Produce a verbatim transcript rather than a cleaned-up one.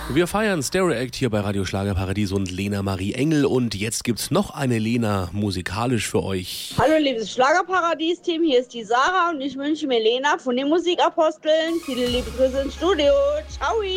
Wir feiern Stereo Act hier bei Radio Schlagerparadies und Lena Marie Engel. Und jetzt gibt's noch eine Lena musikalisch für euch. Hallo liebes Schlagerparadies-Team, hier ist die Sarah und ich wünsche mir Lena von den Musikaposteln. Viele liebe Grüße ins Studio. Ciao!